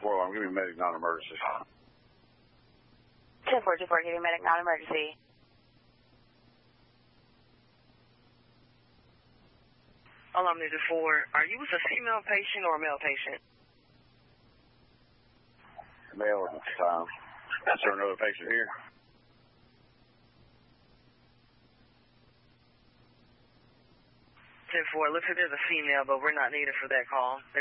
10-4, give me medic non-emergency. 10-4, give me medic non-emergency. Alarm Ninja 4, are you with a female patient or a male patient? Male at the time. Is there another patient here? Looks like there's a female, but we're not needed for that call.